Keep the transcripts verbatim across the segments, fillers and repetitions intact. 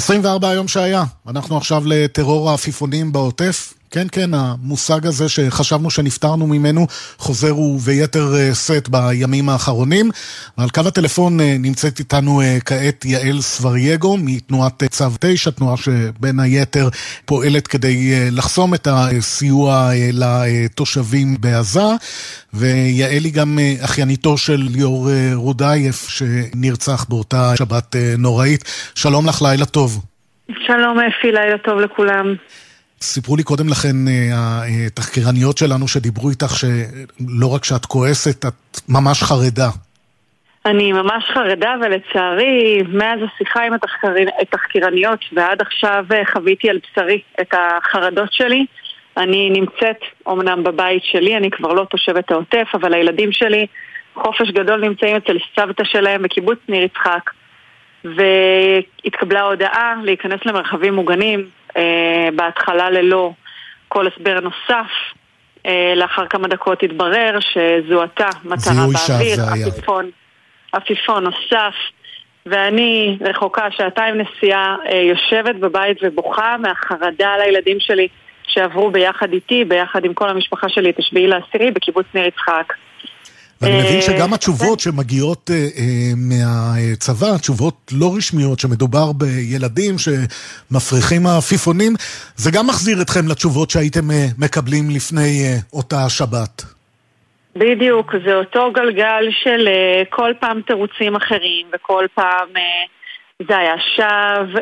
עשרים וארבע היום שהיה, אנחנו עכשיו לטרור העפיפונים בעוטף. כן, כן, המושג הזה שחשבנו שנפטרנו ממנו חוזר וביתר סט בימים האחרונים. ועל קו הטלפון נמצאת איתנו כעת יעל סברייגו מתנועת צו תשע, תנועה שבין היתר פועלת כדי לחסום את הסיוע לתושבים בעזה, ויעל היא גם אחייניתו של ליאור רודאייף שנרצח באותה שבת נוראית. שלום לך, לילה טוב. שלום אפי, לילה טוב לכולם. סיפרו לי קודם לכן התחקירניות שלנו שדיברו איתך שלא רק שאת כועסת, את ממש חרדה. אני ממש חרדה, ולצערי מאז השיחה עם התחקירניות ועד עכשיו חוויתי על בשרי את החרדות שלי. אני נמצאת אומנם בבית שלי, אני כבר לא תושבת העוטף, אבל הילדים שלי חופש גדול נמצאים אצל סבתא שלהם בקיבוץ ניר יצחק, והתקבלה הודעה להיכנס למרחבים מוגנים, Uh, בהתחלה ללא כל הסבר נוסף. uh, לאחר כמה דקות התברר שזוהתה מטרה באוויר, עפיפון, עפיפון נוסף, ואני רחוקה שעתיים נסיעה uh, יושבת בבית ובוכה מהחרדה על הילדים שלי שעברו ביחד איתי, ביחד עם כל המשפחה שלי את השביעי לעשירי בקיבוץ ניר יצחק. ואני מבין שגם התשובות שמגיעות מהצבא, תשובות לא רשמיות, שמדובר בילדים שמפריחים העפיפונים, זה גם מחזיר אתכם לתשובות שהייתם מקבלים לפני אותה שבת. בדיוק, זה אותו גלגל של כל פעם תירוצים אחרים, וכל פעם זה היה שב,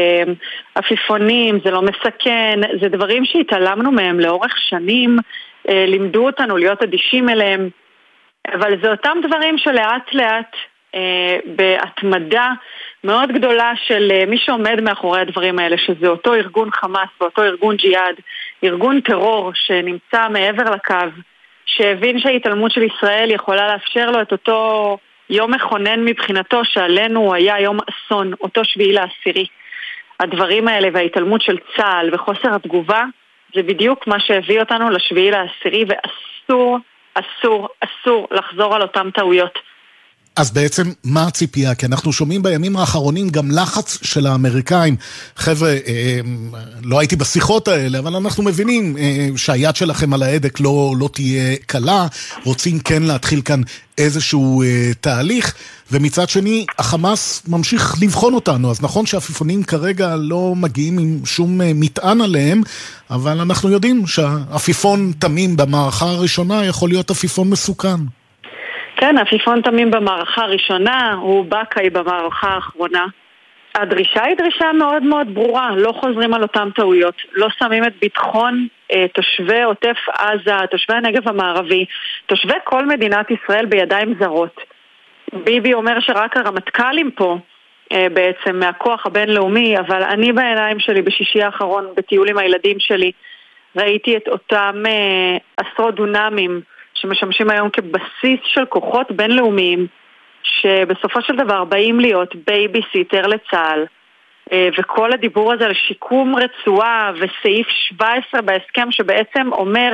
עפיפונים, זה לא מסכן, זה דברים שהתעלמנו מהם לאורך שנים, לימדו אותנו להיות אדישים אליהם, אבל זה אותם דברים שלאט לאט אה, בהתמדה מאוד גדולה של אה, מי שעומד מאחורי הדברים האלה, שזה אותו ארגון חמאס ואותו ארגון ג'יהאד, ארגון טרור שנמצא מעבר לקו, שהבין שההתעלמות של ישראל יכולה לאפשר לו את אותו יום מכונן מבחינתו, שעלינו היה יום אסון, אותו שביעי לעשירי. הדברים האלה וההתעלמות של צה"ל וחוסר התגובה, זה בדיוק מה שהביא אותנו לשביעי לעשירי, ואסור אסור, אסור לחזור על אותם טעויות. אז בעצם מה הציפייה? כי אנחנו שומעים בימים האחרונים גם לחץ של האמריקאים. חבר'ה, אה, לא הייתי בשיחות האלה, אבל אנחנו מבינים אה, שהיד שלכם על ההדק לא, לא תהיה קלה, רוצים כן להתחיל כאן איזשהו אה, תהליך, ומצד שני החמאס ממשיך לבחון אותנו. אז נכון שהעפיפונים כרגע לא מגיעים עם שום אה, מטען עליהם, אבל אנחנו יודעים שהעפיפון תמים במערכה הראשונה יכול להיות עפיפון מסוכן. כן, עפיפון תמים במערכה הראשונה, הוא בקאי במערכה האחרונה. הדרישה היא דרישה מאוד מאוד ברורה, לא חוזרים על אותם טעויות, לא שמים את ביטחון אה, תושבי עוטף עזה, תושבי הנגב המערבי, תושבי כל מדינת ישראל בידיים זרות. ביבי אומר שרק הרמטכ"לים פה אה, בעצם מהכוח הבינלאומי, אבל אני בעיניים שלי בשישי האחרון בטיול עם הילדים שלי, ראיתי את אותם אה, עשרות דונמים, שמשמשים היום כבסיס של כוחות בינלאומיים, שבסופו של דבר באים להיות בייביסיטר לצה"ל, וכל הדיבור הזה על שיקום רצועה וסעיף שבע עשרה בהסכם שבעצם אומר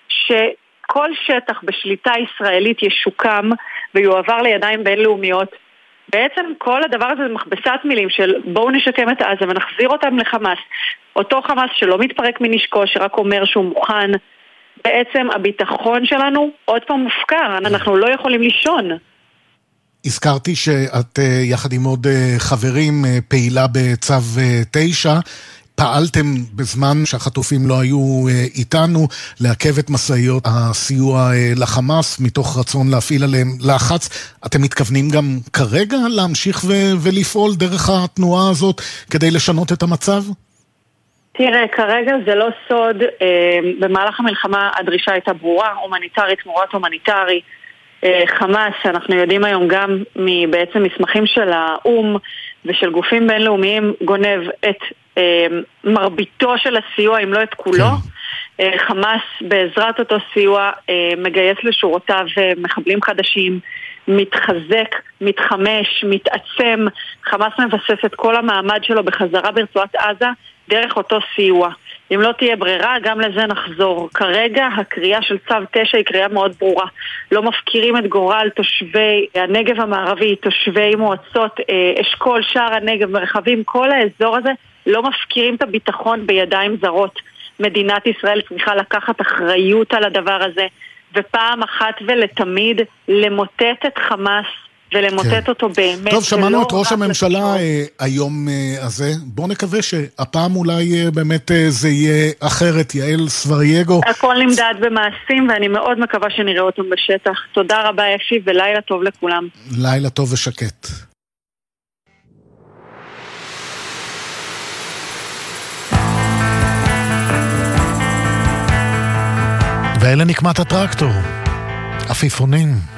שכל שטח בשליטה ישראלית ישוקם ויועבר לידיים בינלאומיות. בעצם כל הדבר הזה זה מכבסת מילים של בואו נשקם את עזה ונחזיר אותם לחמאס, אותו חמאס שלא מתפרק מנשקו, שרק אומר שהוא מוכן. בעצם הביטחון שלנו עוד פעם מופקר, אנחנו לא יכולים לישון. הזכרתי שאת יחד עם עוד חברים פעילה בצו תשע, פעלתם בזמן שהחטופים לא היו איתנו לעכב את מסעיות הסיוע לחמאס מתוך רצון להפעיל עליהם לחץ. אתם מתכוונים גם כרגע להמשיך ו- ולפעול דרך התנועה הזאת כדי לשנות את המצב? תראה, כרגע זה לא סוד, במהלך המלחמה הדרישה הייתה ברורה, הומניטרית תמורת הומניטרי. חמאס, אנחנו יודעים היום גם מבעצם מסמכים של האום ושל גופים בינלאומיים, גונב את מרביתו של הסיוע, אם לא את כולו. חמאס בעזרת אותו סיוע מגייס לשורותיו מחבלים חדשים, מתחזק, מתחמש, מתעצם. חמאס מבסס את כל המעמד שלו בחזרה ברצועת עזה דרך אותו סיוע. אם לא תהיה ברירה, גם לזה נחזור. כרגע הקריאה של צו תשע היא קריאה מאוד ברורה. לא מפקירים את גורל תושבי הנגב המערבי, תושבי מועצות, אשכול, שער הנגב, מרחבים, כל האזור הזה, לא מפקירים את הביטחון בידיים זרות. מדינת ישראל צריכה לקחת אחריות על הדבר הזה, ופעם אחת ולתמיד למוטט את חמאס, ולמוטט כן. אותו באמת. טוב, שמענו את ראש הממשלה היום הזה. בואו נקווה שהפעם אולי באמת זה יהיה אחרת. יעל סברייגו. הכל נמדד במעשים, ואני מאוד מקווה שנראה אותם בשטח. תודה רבה אפי, ולילה טוב לכולם. לילה טוב ושקט. ואלה נקמת הטרקטור. עפיפונים.